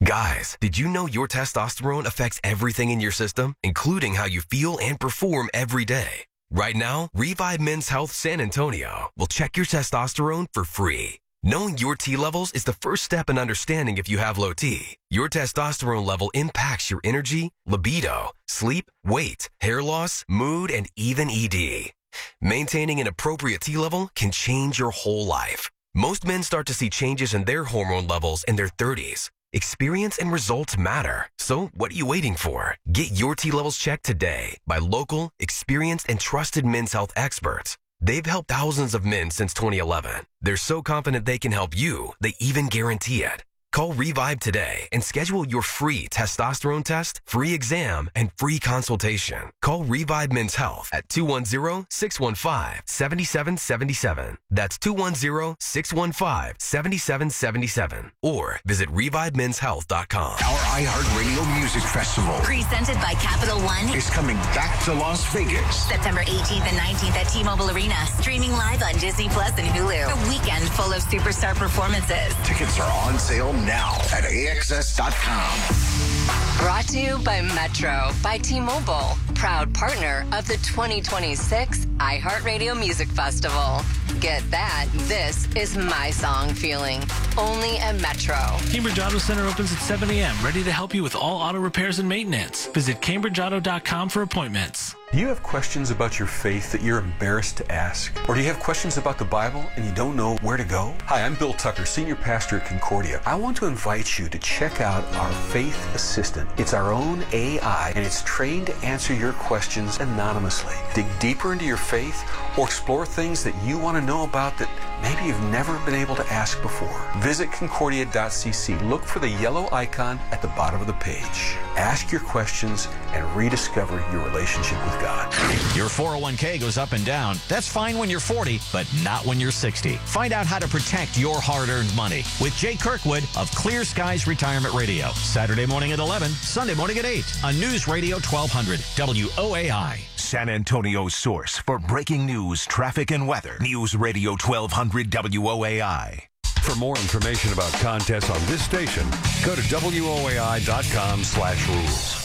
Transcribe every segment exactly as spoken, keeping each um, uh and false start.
Guys, did you know your testosterone affects everything in your system, including how you feel and perform every day? Right now, Revive Men's Health San Antonio will check your testosterone for free. Knowing your T levels is the first step in understanding if you have low T. Your testosterone level impacts your energy, libido, sleep, weight, hair loss, mood, and even E D. Maintaining an appropriate T level can change your whole life. Most men start to see changes in their hormone levels in their thirties. Experience and results matter. So what are you waiting for? Get your T levels checked today by local, experienced, and trusted men's health experts. They've helped thousands of men since twenty eleven. They're so confident they can help you, they even guarantee it. Call Revive today and schedule your free testosterone test, free exam, and free consultation. Call Revive Men's Health at two one zero, six one five, seven seven seven seven. That's two one zero, six one five, seven seven seven seven. Or visit revive men's health dot com. Our iHeartRadio Music Festival, presented by Capital One, is coming back to Las Vegas. September eighteenth and nineteenth at T-Mobile Arena. Streaming live on Disney Plus and Hulu. A weekend full of superstar performances. Tickets are on sale now at A X S dot com. Brought to you by Metro by T-Mobile, proud partner of the twenty twenty-six iHeartRadio Music Festival. Get that. This is my song feeling. Only at Metro. Cambridge Auto Center opens at seven a.m. Ready to help you with all auto repairs and maintenance. Visit cambridge auto dot com for appointments. Do you have questions about your faith that you're embarrassed to ask? Or do you have questions about the Bible and you don't know where to go? Hi, I'm Bill Tucker, Senior Pastor at Concordia. I want to invite you to check out our Faith Assistant. It's our own A I, and it's trained to answer your questions anonymously. Dig deeper into your faith or explore things that you want to know about that maybe you've never been able to ask before. Visit concordia dot c c. Look for the yellow icon at the bottom of the page. Ask your questions and rediscover your relationship with God. Your four oh one k goes up and down. That's fine when you're forty, but not when you're sixty. Find out how to protect your hard-earned money with Jay Kirkwood of Clear Skies Retirement Radio. Saturday morning at eleven, Sunday morning at eight on News Radio twelve hundred W O A I. San Antonio's source for breaking news, traffic, and weather. News Radio twelve hundred W O A I. For more information about contests on this station, go to W O A I dot com slash rules.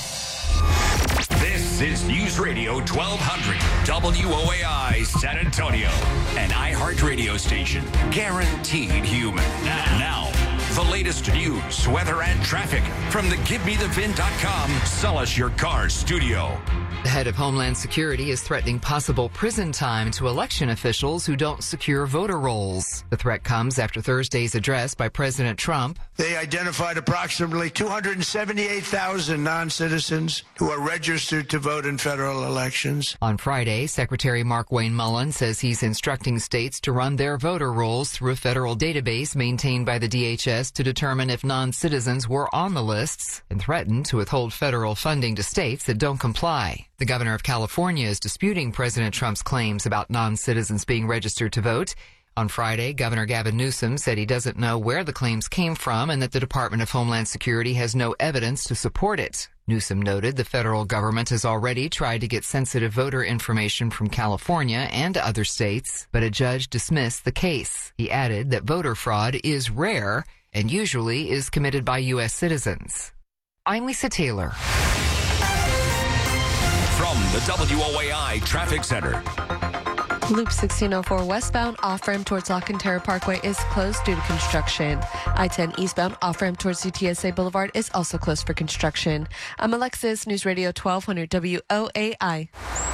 This is News Radio twelve hundred W O A I San Antonio, an iHeartRadio station guaranteed human. Now, the latest news, weather, and traffic from the give me the vin dot com Sell Us Your Car studio. The head of Homeland Security is threatening possible prison time to election officials who don't secure voter rolls. The threat comes after Thursday's address by President Trump. They identified approximately two hundred seventy-eight thousand non-citizens who are registered to vote in federal elections. On Friday, Secretary Mark Wayne Mullen says he's instructing states to run their voter rolls through a federal database maintained by the D H S to determine if non-citizens were on the lists, and threatened to withhold federal funding to states that don't comply. The governor of California is disputing President Trump's claims about non-citizens being registered to vote. On Friday, Governor Gavin Newsom said he doesn't know where the claims came from and that the Department of Homeland Security has no evidence to support it. Newsom noted the federal government has already tried to get sensitive voter information from California and other states, but a judge dismissed the case. He added that voter fraud is rare and usually is committed by U S citizens. I'm Lisa Taylor. From the W O A I Traffic Center. Loop sixteen oh four westbound off-ramp towards La Cantera Parkway is closed due to construction. I ten eastbound off-ramp towards U T S A Boulevard is also closed for construction. I'm Alexis, News Radio twelve hundred W O A I.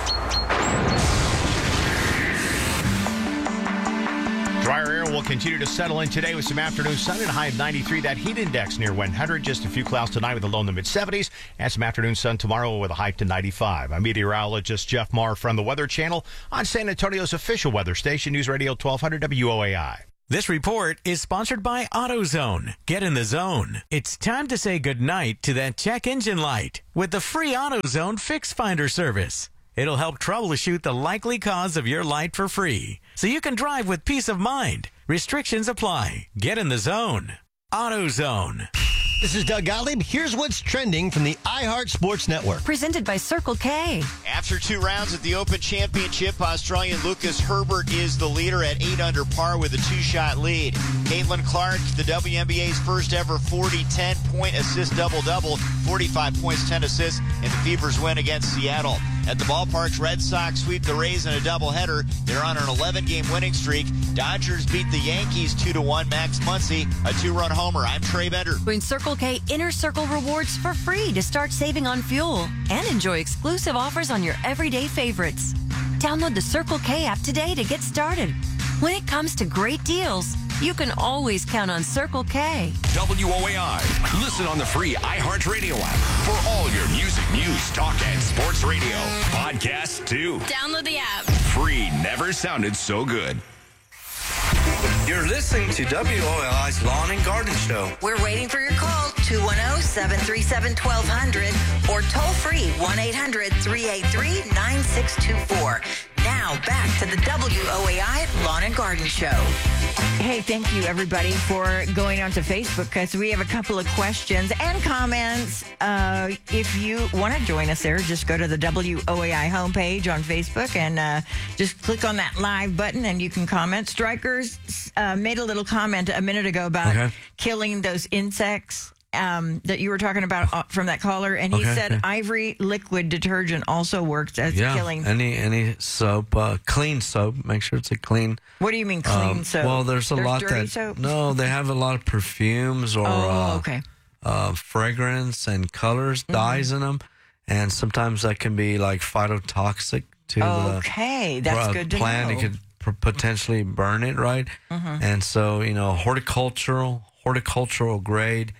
Drier air will continue to settle in today with some afternoon sun and a high of ninety-three. That heat index near one hundred. Just a few clouds tonight with a low in the mid-seventies. And some afternoon sun tomorrow with a high to ninety-five. I'm meteorologist Jeff Marr from the Weather Channel on San Antonio's official weather station, News Radio twelve hundred W O A I. This report is sponsored by AutoZone. Get in the zone. It's time to say goodnight to that check engine light with the free AutoZone Fix Finder service. It'll help troubleshoot the likely cause of your light for free, so you can drive with peace of mind. Restrictions apply. Get in the zone. AutoZone. This is Doug Gottlieb. Here's what's trending from the iHeart Sports Network. Presented by Circle K. After two rounds at the Open Championship, Australian Lucas Herbert is the leader at eight under par with a two-shot lead. Caitlin Clark, the W N B A's first ever forty ten point assist double-double, forty-five points, ten assists in the Fever's win against Seattle. At the ballparks, Red Sox sweep the Rays in a doubleheader. They're on an eleven game winning streak. Dodgers beat the Yankees two to one. Max Muncy, a two-run homer. I'm Trey Bender. Join Circle K Inner Circle Rewards for free to start saving on fuel and enjoy exclusive offers on your everyday favorites. Download the Circle K app today to get started. When it comes to great deals, you can always count on Circle K. W O A I. Listen on the free iHeartRadio app for all your music, news, talk, and sports radio. Podcasts, too. Download the app. Free never sounded so good. You're listening to W O A I's Lawn and Garden Show. We're waiting for your call, two one zero, seven three seven, one two zero zero, or toll free, one eight hundred, three eight three, nine six two four. Now, back to the W O A I Lawn and Garden Show. Hey, thank you, everybody, for going onto Facebook, because we have a couple of questions and comments. Uh, if you want to join us there, just go to the W O A I homepage on Facebook and uh, just click on that live button and you can comment. Strikers uh, made a little comment a minute ago about okay. killing those insects. Um, that you were talking about uh, from that caller, and he okay, said okay. Ivory liquid detergent also works as yeah, killing. any any soap, uh, clean soap. Make sure it's a clean. What do you mean clean um, soap? Well, there's a there's lot dirty that soap? no, they have a lot of perfumes or oh, uh, okay. uh, fragrance and colors, mm-hmm. dyes in them, and sometimes that can be like phytotoxic to okay, the that's uh, good to plant. know. It could p- potentially burn it, right? Mm-hmm. And so you know, horticultural horticultural grade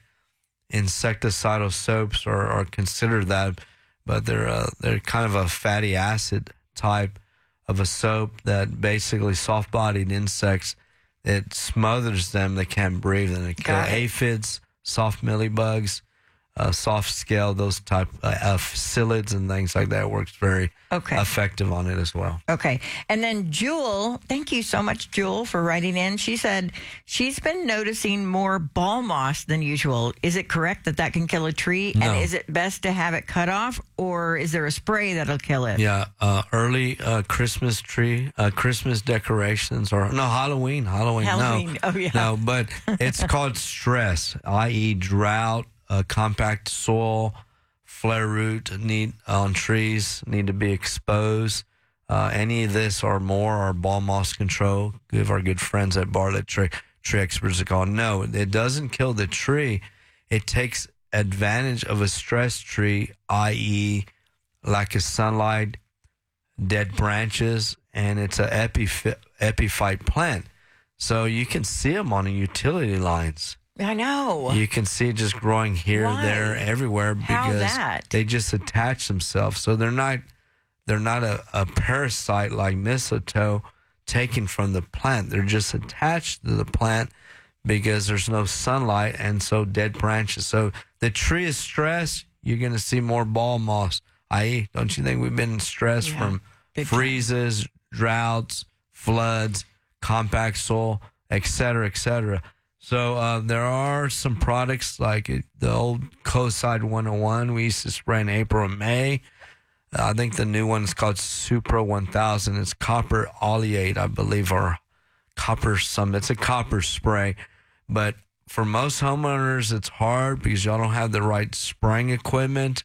insecticidal soaps are, are considered that, but they're uh, they're kind of a fatty acid type of a soap that basically soft-bodied insects, it smothers them, they can't breathe, and it kills aphids, soft mealybugs, uh, soft scale, those type uh, of psyllids and things like that. Works very okay. effective on it as well. Okay. And then Jewel, thank you so much, Jewel, for writing in. She said she's been noticing more ball moss than usual. Is it correct that that can kill a tree? No. And is it best to have it cut off, or is there a spray that'll kill it? Yeah, uh, early uh, Christmas tree, uh, Christmas decorations, or no, Halloween, Halloween, Halloween. no. Oh, yeah. No, but it's called stress, that is drought, uh, compact soil, flare root need on trees need to be exposed. Uh, any of this or more are ball moss control. Give our good friends at Bartlett Tree, tree Experts a call. No, it doesn't kill the tree. It takes advantage of a stressed tree, that is lack of sunlight, dead branches, and it's an epiphy- epiphyte plant. So you can see them on the utility lines. I know. You can see it just growing here, Why? there, everywhere How because that? they just attach themselves. So they're not they're not a, a parasite like mistletoe taken from the plant. They're just attached to the plant because there's no sunlight and so dead branches. So the tree is stressed, you're going to see more ball moss. that is, don't you think we've been stressed Yeah, from big freezes, droughts, floods, compact soil, et cetera, et cetera. So uh, there are some products like it, the old Coastside one oh one we used to spray in April and May. Uh, I think the new one is called Supra one thousand. It's copper oleate, I believe, or copper some. It's a copper spray. But for most homeowners, it's hard because y'all don't have the right spraying equipment.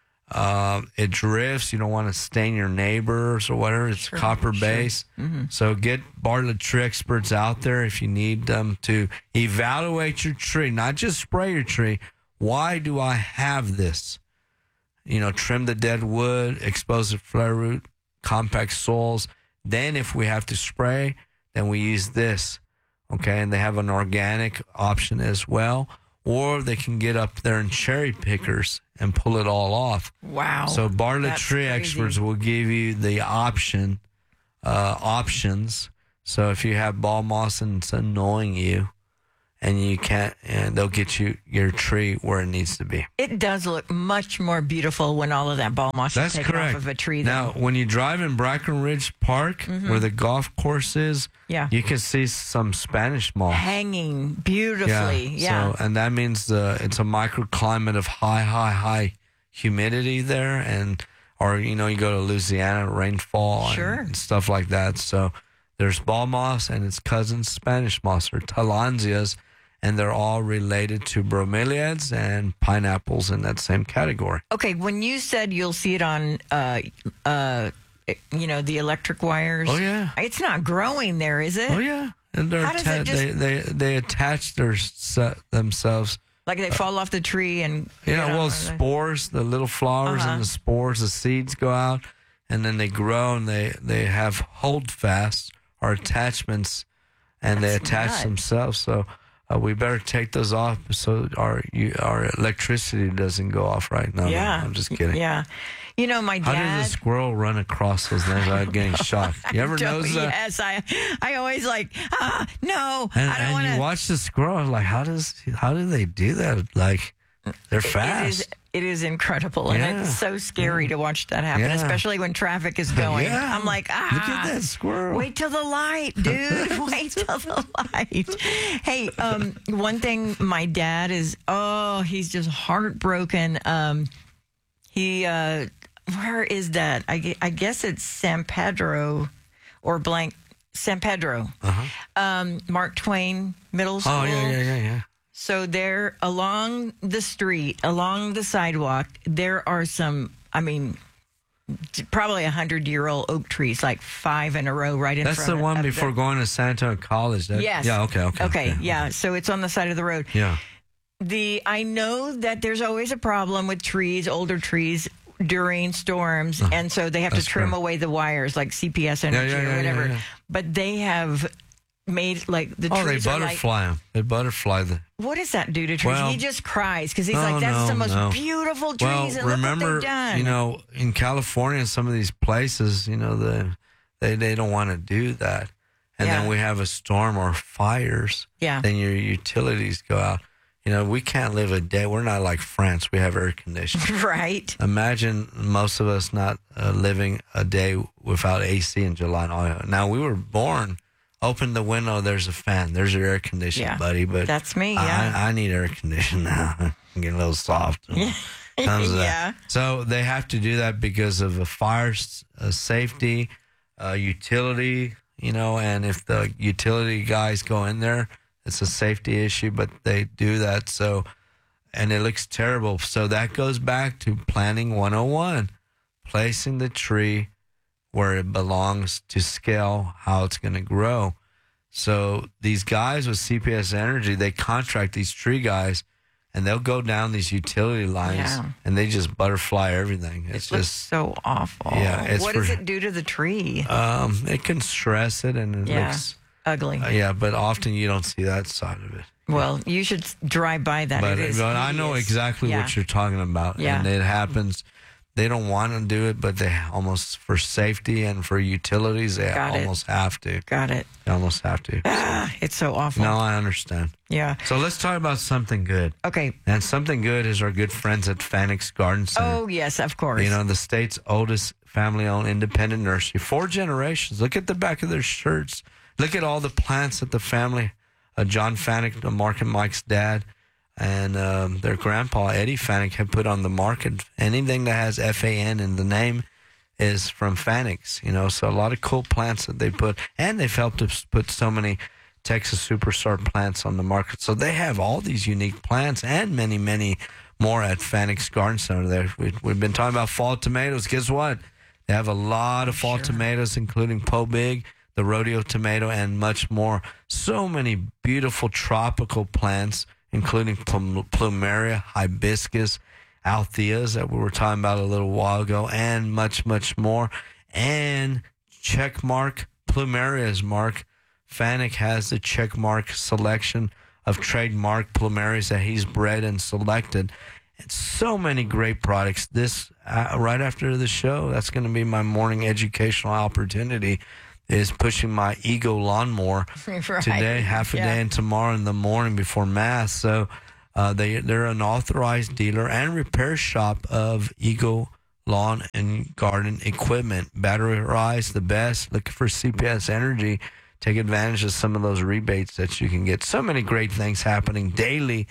Uh, it drifts. You don't want to stain your neighbors or whatever. It's Sure, copper sure. base. Mm-hmm. So get Bartlett Tree Experts out there if you need them to evaluate your tree, not just spray your tree. Why do I have this? You know, trim the dead wood, expose the flare root, compact soils. Then if we have to spray, then we use this. Okay, and they have an organic option as well. Or they can get up there in cherry pickers and pull it all off. Wow. So Bartlett That's Tree crazy. Experts will give you the option, uh, options. So if you have ball moss and it's annoying you, and you can't, and they'll get you your tree where it needs to be. It does look much more beautiful when all of that ball moss That's is taken correct. off of a tree. Now, though. when you drive in Brackenridge Park, Mhm. where the golf course is, Yeah. you can see some Spanish moss. Hanging beautifully. Yeah. So, and that means uh, it's a microclimate of high, high, high humidity there, and or, you know, you go to Louisiana, rainfall Sure. and stuff like that. So there's ball moss and its cousins, Spanish moss, or Tillandsias, and they're all related to bromeliads and pineapples in that same category. Okay, when you said you'll see it on, uh, uh, you know, the electric wires. Oh, yeah. It's not growing there, is it? Oh, yeah. And they're How does atta- it just- they, they, they attach their, se- themselves. Like they fall off the tree and... Yeah, get well, on- spores, the little flowers Uh-huh. and the spores, the seeds go out, and then they grow, and they, they have holdfasts or attachments, and they That's attach nuts. themselves. So uh, we better take those off so our you, our electricity doesn't go off right now. Yeah. I'm just kidding. Yeah. You know, my How dad... does a squirrel run across those things without getting shocked? You ever Don't- notice that? Yes, I, I always like, ah, no, And, I don't and want to... you watch the squirrel, like, how does how do they do that? Like, they're fast. It is, it is incredible, and Yeah. it's so scary to watch that happen, Yeah. especially when traffic is going. Yeah. I'm like, ah, Look at that squirrel. Wait till the light, dude. Wait till the light. Hey, um, one thing, my dad is, oh, he's just heartbroken. Um, he, uh, where is that? I, gue- I guess it's San Pedro or blank San Pedro. Uh-huh. Um, Mark Twain Middle School. Oh, yeah, yeah, yeah, yeah. So there, along the street, along the sidewalk, there are some, I mean, t- probably a hundred-year-old oak trees, like five in a row right in That's front the of one of before the, going to San Antonio College. That, Yes. Yeah, okay, okay. Okay, yeah. So it's on the side of the road. Yeah. The I know that there's always a problem with trees, older trees, during storms, Uh-huh. and so they have to That's trim correct. away the wires, like C P S Yeah, Energy yeah, yeah, or whatever. yeah, yeah. But they have made like the Oh, they trees are like. butterfly them. They butterfly the. What does that do to trees? Well, he just cries because he's no, like, "That's no, the most no. beautiful trees." Well, and look remember, what they've done. you know, in California, some of these places, you know, the they they don't want to do that, and Yeah. then we have a storm or fires. Yeah. Then your utilities go out. You know, we can't live a day. We're not like France. We have air conditioning. Right. Imagine most of us not uh, living a day without A C in July and August. Now, we were born, open the window, there's a fan. There's your air conditioning, Yeah. buddy. But That's me, I- yeah. I, need air conditioning now. I'm getting a little soft. Tons of that. Yeah. So they have to do that because of a fire s- uh, safety, uh, utility, you know, and if the utility guys go in there, it's a safety issue, but they do that. So, and it looks terrible. So that goes back to planning one oh one, placing the tree where it belongs to scale how it's going to grow. So these guys with C P S Energy, they contract these tree guys, and they'll go down these utility lines, Yeah. and they just butterfly everything. It's It looks just so awful. Yeah, it's what for- does it do to the tree? um, it can stress it, and it Yeah. looks Ugly. uh, yeah. But often you don't see that side of it. Well, you should drive by that. But, it is but I know hideous. exactly Yeah. what you're talking about, Yeah. and it happens. They don't want to do it, but they almost, for safety and for utilities, they Got it. almost have to. Got it. They almost have to. Ah, it's so awful. No, I understand. Yeah. So let's talk about something good. Okay. And something good is our good friends at Fanix Garden Center. Oh, yes, of course. You know, the state's oldest family-owned independent nursery. Four generations. Look at the back of their shirts. Look at all the plants that the family, uh, John Fanek, Mark and Mike's dad, and um, their grandpa, Eddie Fanek, have put on the market. Anything that has F A N in the name is from Fanix, you know, so a lot of cool plants that they put. And they've helped us put so many Texas Superstar plants on the market. So they have all these unique plants and many, many more at Fanix Garden Center there. We, we've been talking about fall tomatoes. Guess what? They have a lot of fall tomatoes, including Po Big, the rodeo tomato, and much more. So many beautiful tropical plants, including plum- plumeria, hibiscus, altheas that we were talking about a little while ago, and much, much more. And check mark plumerias, Mark. Fanek has the check mark selection of trademark plumerias that he's bred and selected. And so many great products. This, uh, right after the show, that's going to be my morning educational opportunity, is pushing my Ego lawnmower Right. today, half a Yeah. day, and tomorrow in the morning before Mass. So uh, they, they're an authorized dealer and repair shop of Ego lawn and garden equipment. Batterized, the best. Looking for C P S Energy. Take advantage of some of those rebates that you can get. So many great things happening daily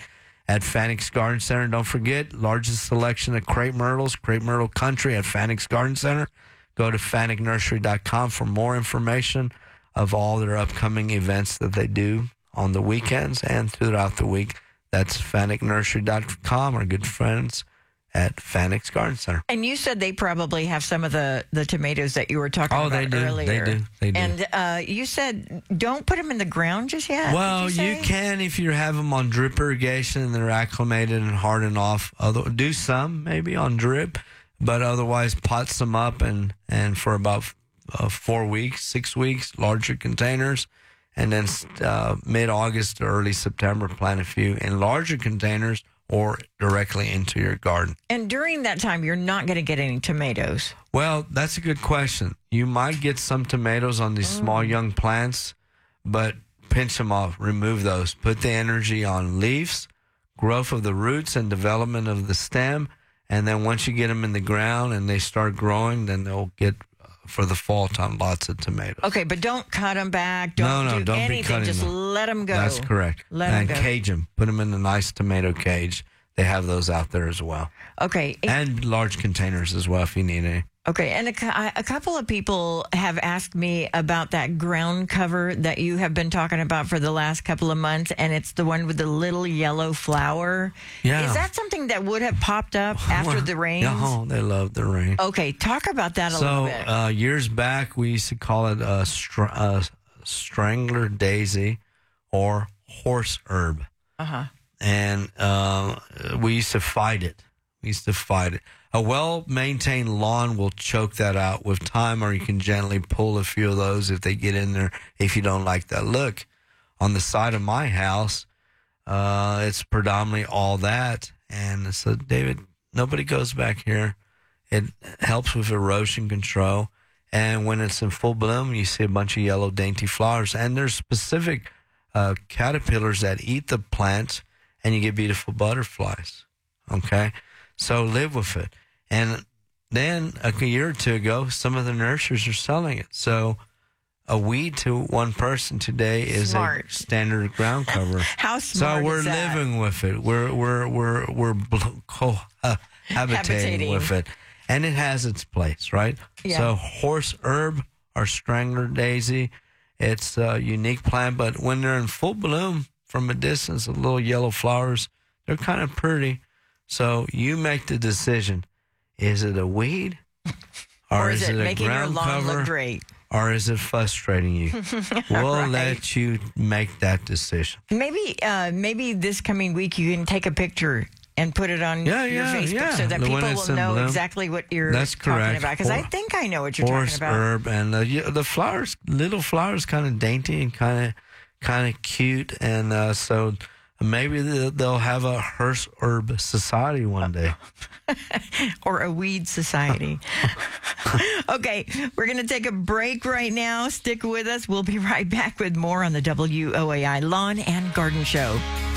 at Fanix Garden Center. Don't forget, largest selection of crepe myrtles, crepe myrtle country at Fanix Garden Center. Go to fanic nursery dot com for more information of all their upcoming events that they do on the weekends and throughout the week. That's fanic nursery dot com, our good friends at Fanix Garden Center. And you said they probably have some of the, the tomatoes that you were talking oh, about they do. earlier. They do. They do. And uh, you said don't put them in the ground just yet. Well, you, you can if you have them on drip irrigation and they're acclimated and hardened off. Other, do some maybe on drip, but otherwise pot some up and, and for about uh, four weeks, six weeks, larger containers. And then uh, mid-August to early September, plant a few in larger containers or directly into your garden. And during that time, you're not going to get any tomatoes. Well, that's a good question. You might get some tomatoes on these mm. small young plants, but pinch them off, remove those. Put the energy on leaves, growth of the roots, and development of the stem. And then once you get them in the ground and they start growing, then they'll get, for the fall time, lots of tomatoes. Okay, but don't cut them back. Don't no, no, do don't anything. be cutting Just them. let them go. That's correct. Let and them go. Cage them. Put them in a nice tomato cage. They have those out there as well. Okay. And large containers as well if you need any. Okay, and a, a couple of people have asked me about that ground cover that you have been talking about for the last couple of months, and it's the one with the little yellow flower. Yeah. Is that something that would have popped up after the rains? Oh, they love the rain. Okay, talk about that a so, little bit. So, uh, years back, we used to call it a, str- a strangler daisy or horse herb. Uh-huh. And uh, we used to fight it. We used to fight it. A well-maintained lawn will choke that out with time, or you can gently pull a few of those if they get in there, if you don't like that look. On the side of my house, uh, it's predominantly all that. And so, David, nobody goes back here. It helps with erosion control. And when it's in full bloom, you see a bunch of yellow dainty flowers. And there's specific uh, caterpillars that eat the plants, and you get beautiful butterflies. Okay? So live with it. And then a year or two ago, some of the nurseries are selling it. So a weed to one person today is Smart. a standard ground cover. How smart So we're is that? living with it. We're we're we're we're cohabitating Habitating. with it, and it has its place, right? Yeah. So horse herb or strangler daisy, it's a unique plant, but when they're in full bloom from a distance, the little yellow flowers, they're kind of pretty. So you make the decision. Is it a weed? Or, Or is is it it a making your ground lawn cover? look great? Or is it frustrating you? We'll Right. let you make that decision. Maybe, uh, maybe this coming week you can take a picture and put it on Yeah, your yeah, Facebook yeah. so that The people one that's will in know bloom. exactly what you're That's talking correct. about. Because I Hor- think I know what you're Horse talking about. herb and uh, yeah, the flowers, little flowers, kind of dainty and kind of kind of cute, and uh, so maybe they'll they'll have a horse herb society one day. Or a weed society. Okay, we're going to take a break right now. Stick with us. We'll be right back with more on the W O A I Lawn and Garden Show.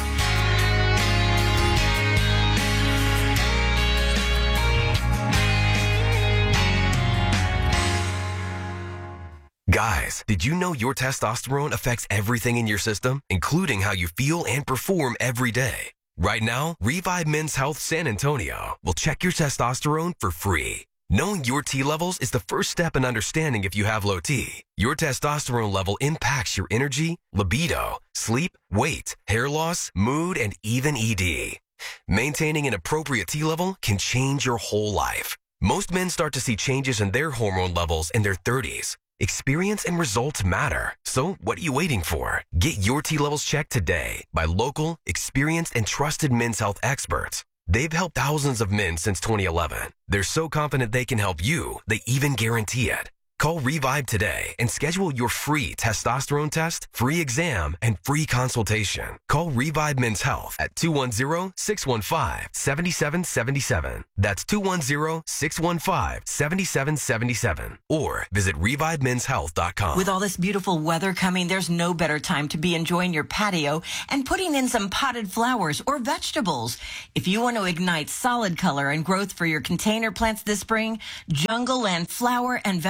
Guys, did you know your testosterone affects everything in your system, including how you feel and perform every day? Right now, Revive Men's Health San Antonio will check your testosterone for free. Knowing your T levels is the first step in understanding if you have low T. Your testosterone level impacts your energy, libido, sleep, weight, hair loss, mood, and even E D. Maintaining an appropriate T level can change your whole life. Most men start to see changes in their hormone levels in their thirties. Experience and results matter. So what are you waiting for? Get your T levels checked today by local, experienced, and trusted men's health experts. They've helped thousands of men since twenty eleven. They're so confident they can help you, they even guarantee it. Call Revive today and schedule your free testosterone test, free exam, and free consultation. Call Revive Men's Health at two one zero, six one five, seven seven seven seven. That's two one zero, six one five, seven seven seven seven. Or visit revive men's health dot com. With all this beautiful weather coming, there's no better time to be enjoying your patio and putting in some potted flowers or vegetables. If you want to ignite solid color and growth for your container plants this spring, Jungle Land Flower and Vegetable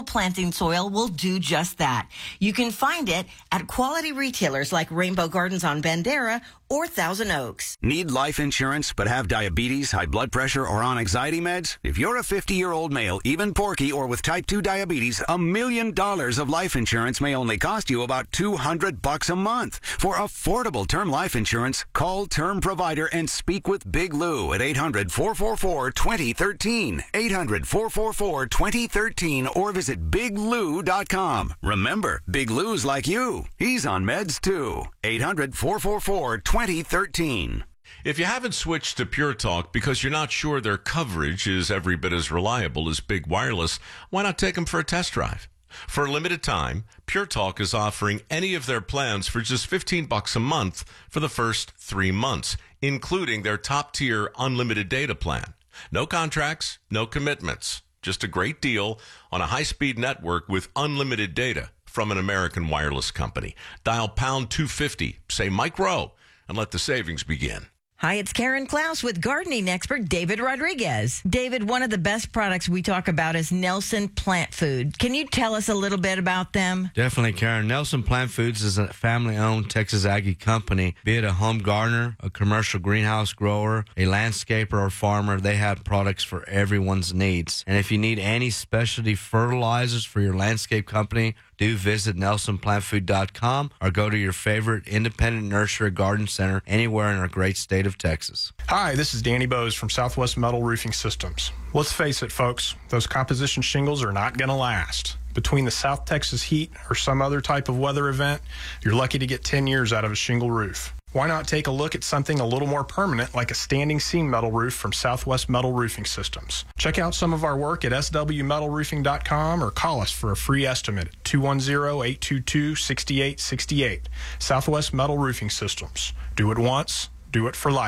planting soil will do just that. You can find it at quality retailers like Rainbow Gardens on Bandera or Thousand Oaks. Need life insurance but have diabetes, high blood pressure, or on anxiety meds? If you're a fifty-year-old male, even porky, or with type two diabetes, a million dollars of life insurance may only cost you about two hundred bucks a month. For affordable term life insurance, call Term Provider and speak with Big Lou at eight hundred, four four four, two zero one three, eight hundred, four four four, two zero one three, or visit big lou dot com. Remember, Big Lou's like you. He's on meds too. eight hundred, four four four, two zero one three. If you haven't switched to Pure Talk because you're not sure their coverage is every bit as reliable as Big Wireless, why not take them for a test drive? For a limited time, Pure Talk is offering any of their plans for just fifteen bucks a month for the first three months, including their top-tier unlimited data plan. No contracts, no commitments. Just a great deal on a high-speed network with unlimited data from an American wireless company. Dial pound two fifty, say Mike Rowe, and let the savings begin. Hi, it's Karen Klaus with gardening expert David Rodriguez. David, one of the best products we talk about is Nelson Plant Food. Can you tell us a little bit about them? Definitely, Karen. Nelson Plant Foods is a family-owned Texas Aggie company. Be it a home gardener, a commercial greenhouse grower, a landscaper, or farmer, they have products for everyone's needs. And if you need any specialty fertilizers for your landscape company, do visit nelson plant food dot com or go to your favorite independent nursery or garden center anywhere in our great state of Texas. Hi, this is Danny Bose from Southwest Metal Roofing Systems. Let's face it, folks, those composition shingles are not going to last. Between the South Texas heat or some other type of weather event, you're lucky to get ten years out of a shingle roof. Why not take a look at something a little more permanent like a standing seam metal roof from Southwest Metal Roofing Systems? Check out some of our work at s w metal roofing dot com or call us for a free estimate at two one zero, eight two two, six eight six eight. Southwest Metal Roofing Systems. Do it once, do it for life.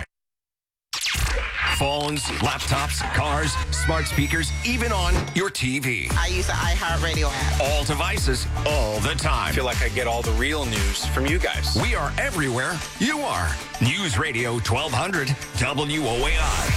Phones, laptops, cars, smart speakers, even on your T V. I use the iHeartRadio app. All devices, all the time. I feel like I get all the real news from you guys. We are everywhere you are. News Radio twelve hundred W O A I.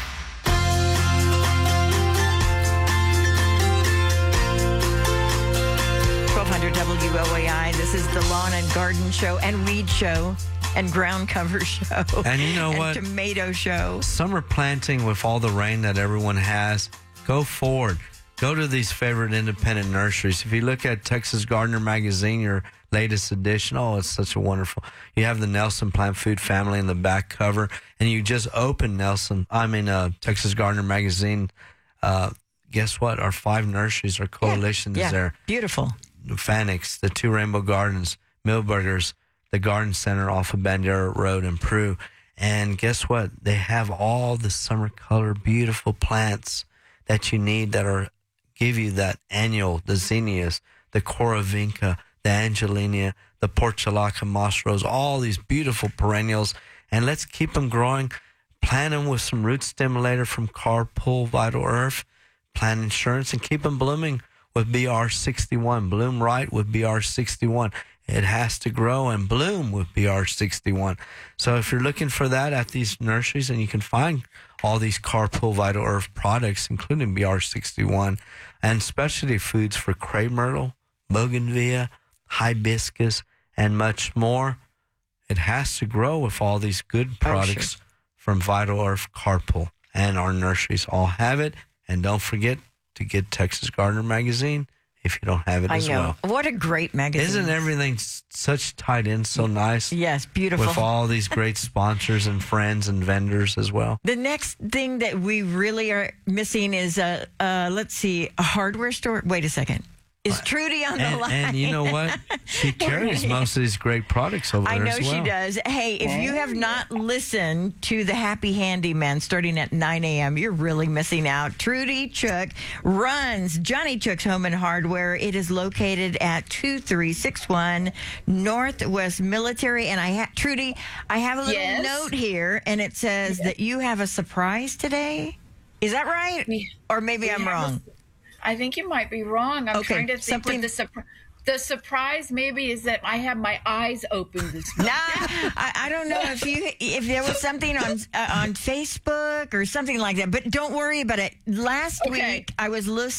twelve hundred W O A I. This is the Lawn and Garden Show and Weed Show and Ground Cover Show. And you know and what? Tomato Show. Summer planting with all the rain that everyone has, go forward. Go to these favorite independent nurseries. If you look at Texas Gardener Magazine, your latest edition, oh, it's such a wonderful. You have the Nelson Plant Food family in the back cover, and you just open Nelson, I mean, uh, Texas Gardener Magazine. Uh, guess what? Our five nurseries, our coalition yeah, is yeah, there. Beautiful. Fanix, the two Rainbow Gardens, Millburgers, the Garden Center off of Bandera Road in Peru. And guess what? They have all the summer color, beautiful plants that you need that are give you that annual, the zinnias, the Coravinca, the Angelina, the Portulaca moss rose, all these beautiful perennials. And let's keep them growing. Plant them with some root stimulator from Carpool Vital Earth, plant insurance, and keep them blooming with B R sixty-one. Bloom right with B R sixty-one. It has to grow and bloom with B R sixty-one. So if you're looking for that at these nurseries, and you can find all these Carpool Vital Earth products, including B R sixty-one, and specialty foods for crepe myrtle, bougainvillea, hibiscus, and much more, it has to grow with all these good products oh, sure. from Vital Earth Carpool. And our nurseries all have it. And don't forget to get Texas Gardener Magazine if you don't have it I as know. well. What a great magazine. Isn't everything such tied in so nice? Yes, beautiful. With all these great sponsors and friends and vendors as well. The next thing that we really are missing is, a, uh, let's see, a hardware store. Wait a second. Is Trudy on the and, line? And you know what? She carries most of these great products over I there know as well. she does. Hey, if you have not listened to the Happy Handyman starting at nine a.m., you're really missing out. Trudy Chook runs Johnny Chook's Home and Hardware. It is located at two three six one Northwest Military. And I ha- Trudy, I have a little Yes. note here, and it says Yes. that you have a surprise today. Is that right? We- or maybe we I'm have a- wrong. I think you might be wrong. I'm Okay, trying to think something- what the surprise. The surprise maybe is that I have my eyes open this Nah, morning. I, I don't know if you if there was something on uh, on Facebook or something like that, but don't worry about it. Last Okay. week I was listening.